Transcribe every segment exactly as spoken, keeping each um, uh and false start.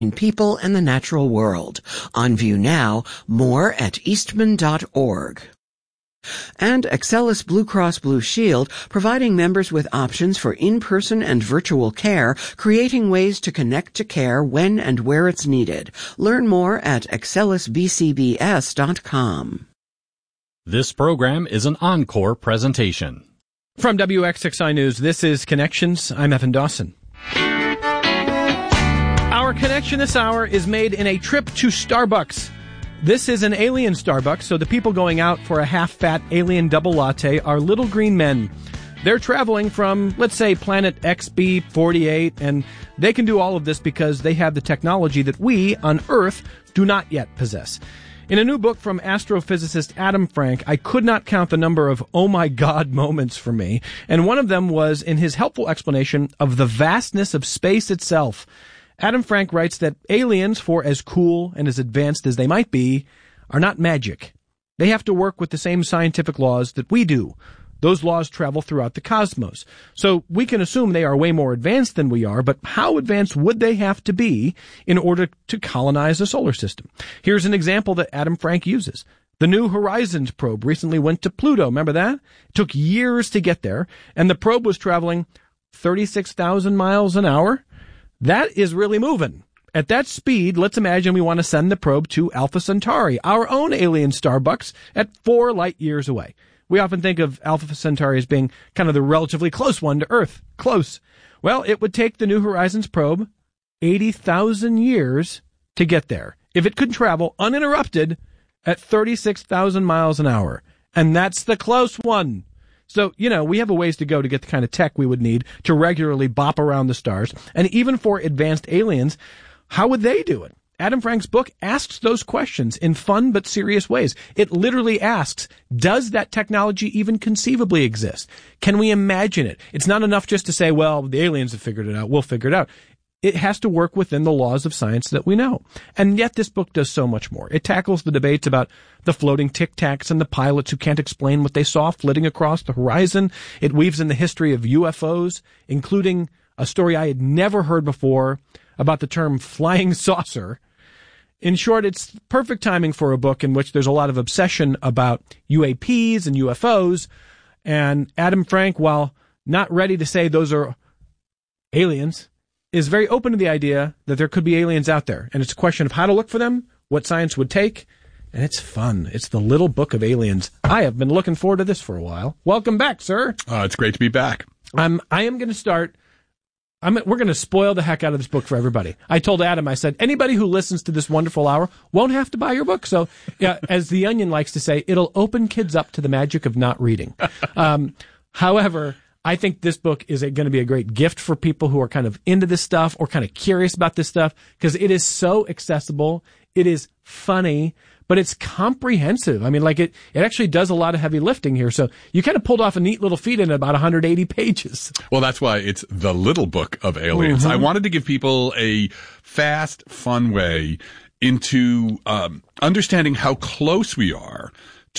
people and the natural world. On view now, more at eastman dot org. And Excellus Blue Cross Blue Shield, providing members with options for in-person and virtual care, creating ways to connect to care when and where it's needed. Learn more at excellus b c b s dot com. This program is an encore presentation. From W X X I News, this is Connections. I'm Evan Dawson. Our connection this hour is made in a trip to Starbucks. This is an alien Starbucks, so the people going out for a half-fat alien double latte are little green men. They're traveling from, let's say, planet X B forty-eight, and they can do all of this because they have the technology that we, on Earth, do not yet possess. In a new book from astrophysicist Adam Frank, I could not count the number of oh my god moments for me, and one of them was in his helpful explanation of the vastness of space itself. Adam Frank writes that aliens, for as cool and as advanced as they might be, are not magic. They have to work with the same scientific laws that we do. Those laws travel throughout the cosmos. So we can assume they are way more advanced than we are, but how advanced would they have to be in order to colonize the solar system? Here's an example that Adam Frank uses. The New Horizons probe recently went to Pluto. Remember that? It took years to get there, and the probe was traveling thirty-six thousand miles an hour. That is really moving. At that speed, let's imagine we want to send the probe to Alpha Centauri, our own alien Starbucks, at four light years away. We often think of Alpha Centauri as being kind of the relatively close one to Earth. Close. Well, it would take the New Horizons probe eighty thousand years to get there, if it could travel uninterrupted at thirty-six thousand miles an hour. And that's the close one. So, you know, we have a ways to go to get the kind of tech we would need to regularly bop around the stars. And even for advanced aliens, how would they do it? Adam Frank's book asks those questions in fun but serious ways. It literally asks, does that technology even conceivably exist? Can we imagine it? It's not enough just to say, well, the aliens have figured it out, we'll figure it out. It has to work within the laws of science that we know. And yet this book does so much more. It tackles the debates about the floating tic-tacs and the pilots who can't explain what they saw flitting across the horizon. It weaves in the history of U F Os, including a story I had never heard before about the term flying saucer. In short, it's perfect timing for a book in which there's a lot of obsession about U A Ps and U F Os. And Adam Frank, while not ready to say those are aliens, is very open to the idea that there could be aliens out there. And it's a question of how to look for them, what science would take, and it's fun. It's the Little Book of Aliens. I have been looking forward to this for a while. Welcome back, sir. Uh, it's great to be back. I'm, I am going to start... I'm, we're going to spoil the heck out of this book for everybody. I told Adam, I said, anybody who listens to this wonderful hour won't have to buy your book. So, yeah, as The Onion likes to say, it'll open kids up to the magic of not reading. Um, however... I think this book is going to be a great gift for people who are kind of into this stuff or kind of curious about this stuff because it is so accessible. It is funny, but it's comprehensive. I mean, like it, it actually does a lot of heavy lifting here. So you kind of pulled off a neat little feat in about one hundred eighty pages. Well, that's why it's the Little Book of Aliens. Mm-hmm. I wanted to give people a fast, fun way into um, understanding how close we are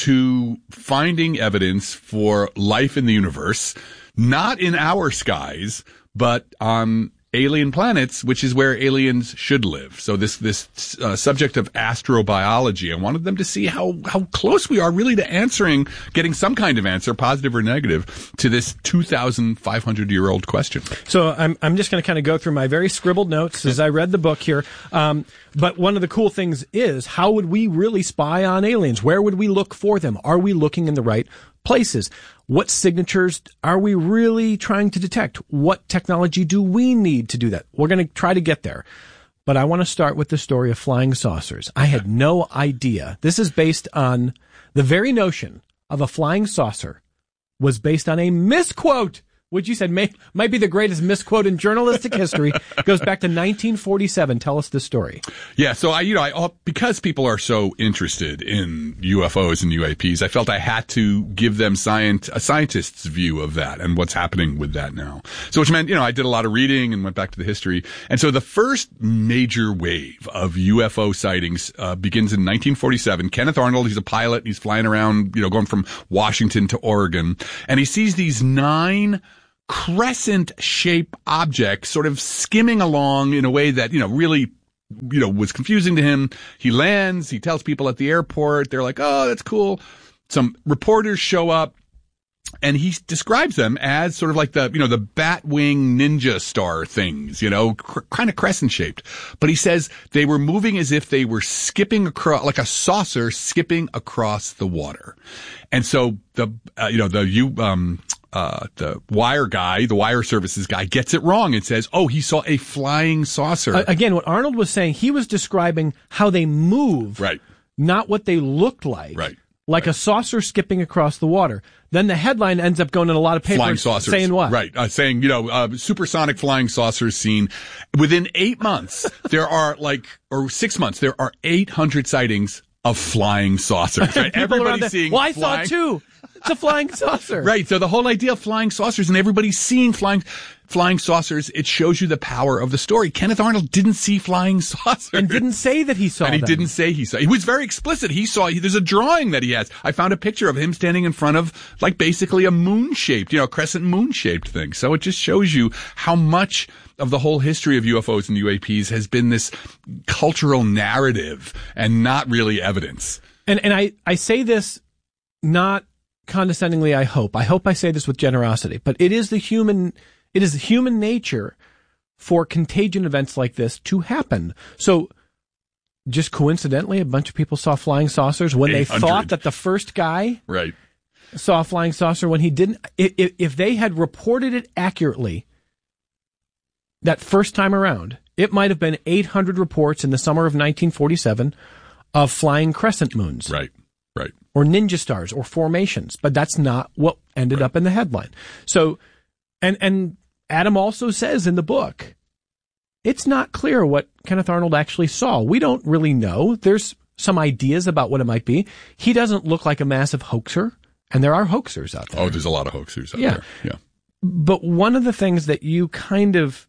to finding evidence for life in the universe. Not in our skies, but on alien planets, which is where aliens should live. So this this uh, subject of astrobiology, I wanted them to see how how close we are really to answering, getting some kind of answer, positive or negative, to this two thousand five hundred year old question. So I'm I'm just going to kind of go through my very scribbled notes as I read the book here. Um, but one of the cool things is, how would we really spy on aliens? Where would we look for them? Are we looking in the right places? What signatures are we really trying to detect? What technology do we need to do that? We're going to try to get there. But I want to start with the story of flying saucers. I had no idea. This is based on the very notion of a flying saucer was based on a misquote, which you said may, might be the greatest misquote in journalistic history. It goes back to nineteen forty-seven. Tell us this story. Yeah, so I, you know, I, because people are so interested in U F Os and U A Ps, I felt I had to give them science, a scientist's view of that and what's happening with that now. So which meant, you know, I did a lot of reading and went back to the history. And so the first major wave of U F O sightings uh, begins in nineteen forty-seven. Kenneth Arnold, he's a pilot, and he's flying around, you know, going from Washington to Oregon, and he sees these nine crescent-shaped objects sort of skimming along in a way that, you know, really you know, was confusing to him. He lands, he tells people at the airport, they're like, oh, that's cool. Some reporters show up. And he describes them as sort of like the, you know, the Batwing ninja star things, you know, cr- kind of crescent shaped. But he says they were moving as if they were skipping across, like a saucer skipping across the water. And so the, uh, you know, the, you, um, uh, the wire guy, the wire services guy gets it wrong and says, oh, he saw a flying saucer. Uh, again, what Arnold was saying, he was describing how they move. Right. Not what they looked like. Right. Like right. a saucer skipping across the water. Then the headline ends up going in a lot of papers. Flying saucers. Saying what? Right. Uh, saying, you know, uh, supersonic flying saucers seen. Within eight months, there are like, or six months, there are eight hundred sightings of flying saucers. Right? Everybody's seeing Well, I flying... saw two. It's a flying saucer. Right. So the whole idea of flying saucers and everybody's seeing flying flying saucers, it shows you the power of the story. Kenneth Arnold didn't see flying saucers. And didn't say that he saw And he them. didn't say he saw. He was very explicit. He saw, there's a drawing that he has. I found a picture of him standing in front of like basically a moon-shaped, you know, crescent moon-shaped thing. So it just shows you how much of the whole history of U F Os and U A Ps has been this cultural narrative and not really evidence. And and I, I say this not condescendingly, I hope. I hope I say this with generosity, but it is the human, it is the human nature for contagion events like this to happen. So just coincidentally, a bunch of people saw flying saucers when they thought that the first guy right. saw a flying saucer when he didn't. If, if they had reported it accurately that first time around, it might have been eight hundred reports in the summer of nineteen forty-seven of flying crescent moons. Right. Right. Or ninja stars or formations, but that's not what ended right. up in the headline. So, and, and Adam also says in the book, it's not clear what Kenneth Arnold actually saw. We don't really know. There's some ideas about what it might be. He doesn't look like a massive hoaxer, and there are hoaxers out there. Oh, there's a lot of hoaxers out yeah. there. Yeah. But one of the things that you kind of,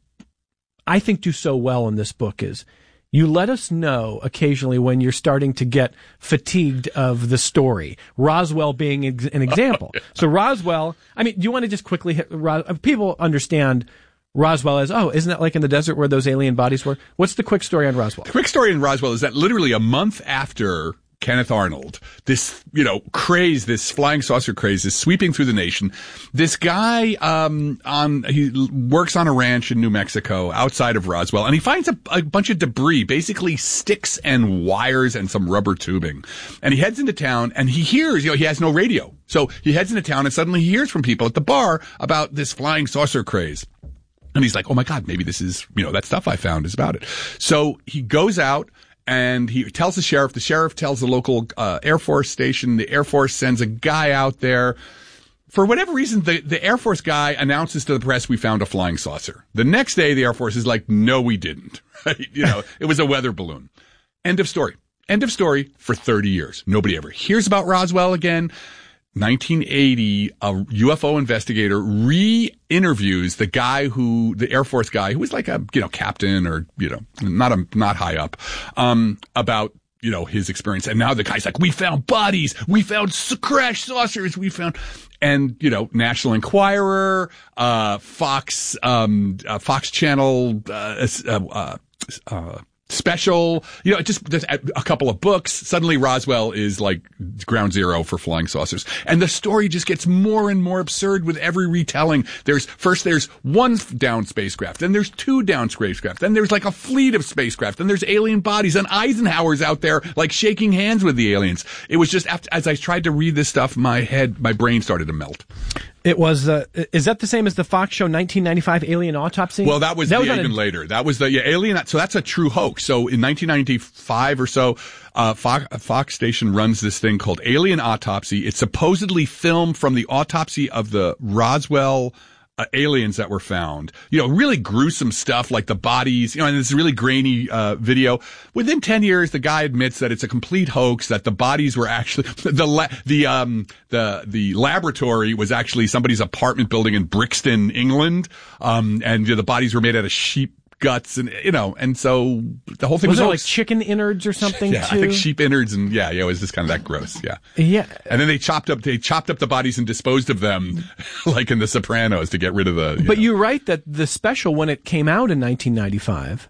I think, do so well in this book is you let us know occasionally when you're starting to get fatigued of the story. Roswell being ex- an example. So Roswell, I mean, do you want to just quickly hit, Ros- people understand Roswell as, oh, isn't that like in the desert where those alien bodies were? What's the quick story on Roswell? The quick story in Roswell is that literally a month after Kenneth Arnold, this, you know, craze, this flying saucer craze is sweeping through the nation. This guy, um, on, he works on a ranch in New Mexico outside of Roswell, and he finds a, a bunch of debris, basically sticks and wires and some rubber tubing. And he heads into town and he hears, you know, he has no radio. So he heads into town and suddenly he hears from people at the bar about this flying saucer craze. And he's like, oh my God, maybe this is, you know, that stuff I found is about it. So he goes out and he tells the sheriff. The sheriff tells the local uh, Air Force station. The Air Force sends a guy out there. For whatever reason, the, the Air Force guy announces to the press, we found a flying saucer. The next day, the Air Force is like, no, we didn't. Right? You know, it was a weather balloon. End of story. End of story for thirty years. Nobody ever hears about Roswell again. nineteen eighty, a U F O investigator re-interviews the guy who, the Air Force guy, who was like a, you know, captain or, you know, not a, not high up, um, about, you know, his experience. And now the guy's like, we found bodies, we found crash saucers, we found, and, you know, National Enquirer, uh, Fox, um, uh, Fox Channel, uh, uh, uh, special, you know, just, just a couple of books. Suddenly Roswell is like ground zero for flying saucers. And the story just gets more and more absurd with every retelling. There's, first there's one down spacecraft, then there's two down spacecraft, then there's like a fleet of spacecraft, then there's alien bodies, and Eisenhower's out there like shaking hands with the aliens. It was just after, as I tried to read this stuff, my head, my brain started to melt. It was, uh, is that the same as the Fox show nineteen ninety-five Alien Autopsy? Well, that was, that the, was even a... later. That was the, yeah, Alien, so that's a true hoax. So in nineteen ninety-five or so, uh, Fox, Fox station runs this thing called Alien Autopsy. It's supposedly filmed from the autopsy of the Roswell Uh, aliens that were found, you know, really gruesome stuff like the bodies, you know, and this really grainy uh, video. Within ten years, the guy admits that it's a complete hoax, that the bodies were actually the la- the um the the laboratory was actually somebody's apartment building in Brixton, England, um and you know, the bodies were made out of sheep guts, and you know, and so the whole thing was, was it like chicken innards or something? Yeah, too? I think sheep innards, and yeah, yeah, it was just kind of that gross. Yeah, yeah. And then they chopped up, they chopped up the bodies and disposed of them, like in The Sopranos, to get rid of the. You but know. You're right that the special, when it came out in nineteen ninety-five,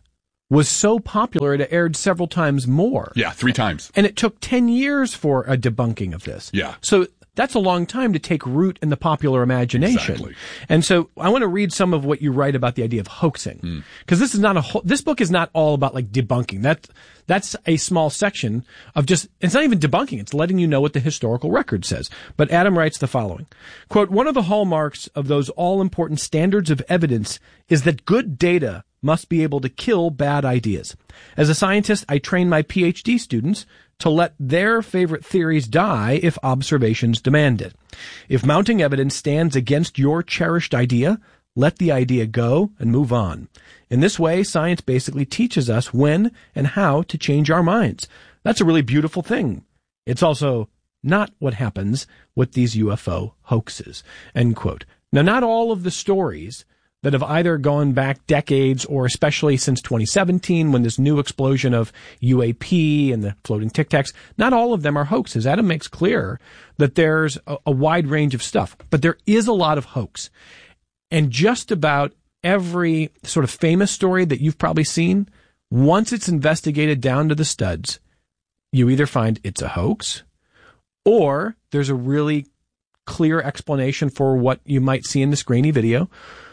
was so popular it aired several times more. Yeah, three times. And it took ten years for a debunking of this. Yeah. So that's a long time to take root in the popular imagination. Exactly. And so I want to read some of what you write about the idea of hoaxing. Because mm. this is not a whole, this book is not all about like debunking. That, that's a small section of just, it's not even debunking. It's letting you know what the historical record says. But Adam writes the following, quote, one of the hallmarks of those all-important standards of evidence is that good data must be able to kill bad ideas. As a scientist, I train my PhD students to let their favorite theories die if observations demand it. If mounting evidence stands against your cherished idea, let the idea go and move on. In this way, science basically teaches us when and how to change our minds. That's a really beautiful thing. It's also not what happens with these U F O hoaxes. End quote. Now, not all of the stories that have either gone back decades or especially since twenty seventeen when this new explosion of U A P and the floating Tic Tacs, not all of them are hoaxes. Adam makes clear that there's a, a wide range of stuff, but there is a lot of hoax. And just about every sort of famous story that you've probably seen, once it's investigated down to the studs, you either find it's a hoax or there's a really clear explanation for what you might see in this grainy video.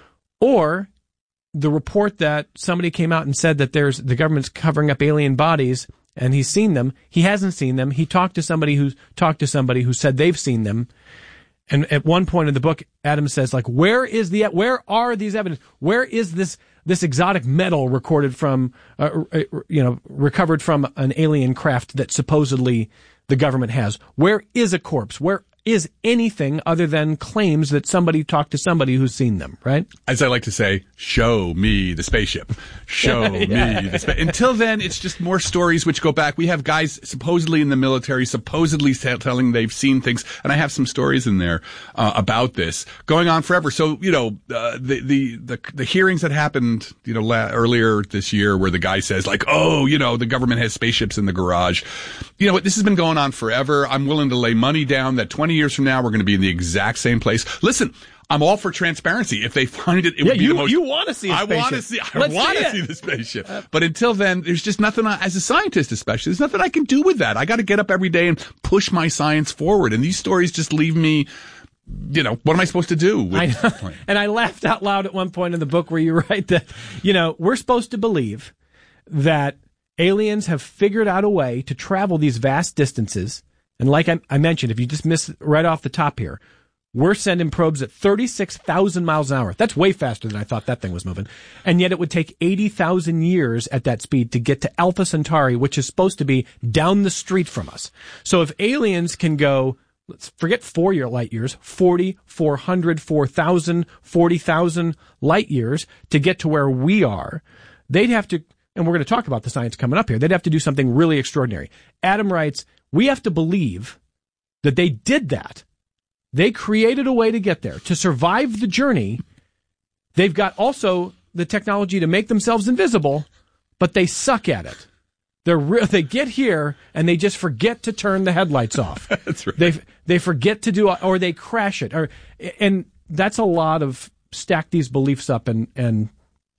Or the report that somebody came out and said that there's the government's covering up alien bodies and he's seen them. He hasn't seen them. He talked to somebody who talked to somebody who said they've seen them. And at one point in the book, Adam says, like, where is the, where are these evidence? Where is this, this exotic metal recorded from, uh, you know, recovered from an alien craft that supposedly the government has? Where is a corpse? Where is anything other than claims that somebody talked to somebody who's seen them, right? As I like to say, show me the spaceship. Show yeah. me the spaceship. Until then, it's just more stories which go back. We have guys supposedly in the military, supposedly telling they've seen things, and I have some stories in there uh, about this going on forever. So, you know, uh, the, the the the hearings that happened, you know, la- earlier this year, where the guy says like, oh, you know, the government has spaceships in the garage. You know what? This has been going on forever. I'm willing to lay money down that twenty years from now, we're going to be in the exact same place. Listen, I'm all for transparency. If they find it, it yeah, would be you, the most. You want to see a spaceship. I want to see. I want to see the spaceship. Uh, but until then, there's just nothing. I, as a scientist, especially, there's nothing I can do with that. I got to get up every day and push my science forward. And these stories just leave me. You know, what am I supposed to do? With I know. And I laughed out loud at one point in the book where you write that, you know, we're supposed to believe that aliens have figured out a way to travel these vast distances. And like I, I mentioned, if you just miss right off the top here, we're sending probes at thirty-six thousand miles an hour. That's way faster than I thought that thing was moving. And yet it would take eighty thousand years at that speed to get to Alpha Centauri, which is supposed to be down the street from us. So if aliens can go, let's forget four year light years, forty, four hundred, four thousand, forty thousand light years to get to where we are, they'd have to, and we're going to talk about the science coming up here, they'd have to do something really extraordinary. Adam writes, we have to believe that they did that. They created a way to get there. To survive the journey, they've got also the technology to make themselves invisible, but they suck at it. They're re- they get here and they just forget to turn the headlights off. That's right. They they forget to do, or they crash it, or and that's a lot of stack these beliefs up and and.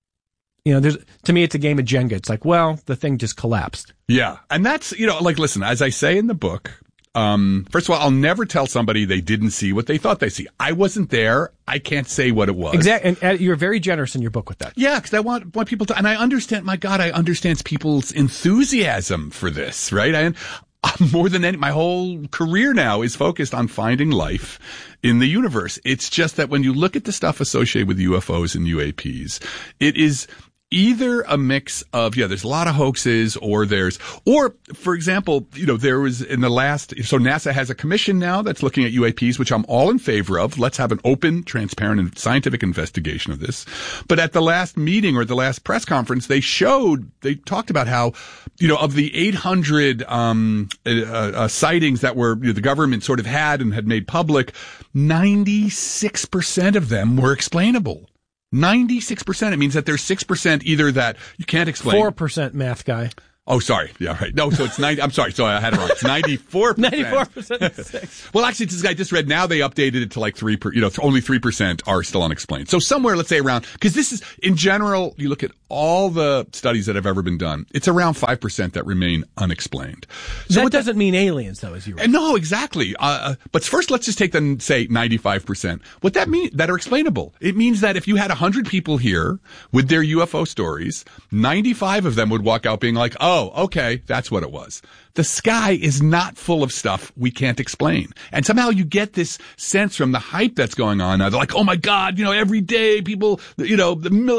You know, there's, to me, it's a game of Jenga. It's like, well, the thing just collapsed. Yeah. And that's, you know, like, listen, as I say in the book, um, first of all, I'll never tell somebody they didn't see what they thought they see. I wasn't there. I can't say what it was. Exactly. And, and you're very generous in your book with that. Yeah, because I want, want people to, and I understand, my God, I understand people's enthusiasm for this, right? I, more than any, my whole career now is focused on finding life in the universe. It's just that when you look at the stuff associated with U F Os and U A Ps, it is either a mix of, yeah, there's a lot of hoaxes, or there's, or, for example, you know, there was in the last, so NASA has a commission now that's looking at U A Ps, which I'm all in favor of. Let's have an open, transparent, and scientific investigation of this. But at the last meeting or the last press conference, they showed, they talked about how, you know, of the eight hundred um, uh, uh, sightings that were, you know, the government sort of had and had made public, ninety-six percent of them were explainable. ninety-six percent. It means that there's six percent either that you can't explain. four percent math guy. Oh, sorry. Yeah, right. No, so it's ninety. I'm sorry. So I had it wrong. It's ninety-four percent. ninety-four percent six. Well, actually, this guy just read. Now they updated it to like three. Per, you know, only three percent are still unexplained. So somewhere, let's say around, because this is in general. You look at all the studies that have ever been done. It's around five percent that remain unexplained. So that doesn't that, mean aliens, though, as you were. No, exactly. Uh, but first, let's just take the say ninety-five percent. What that mean that are explainable? It means that if you had a hundred people here with their U F O stories, ninety-five of them would walk out being like, "Oh, okay, that's what it was." The sky is not full of stuff we can't explain. And somehow you get this sense from the hype that's going on now. They're like, oh my God, you know, every day people, you know, the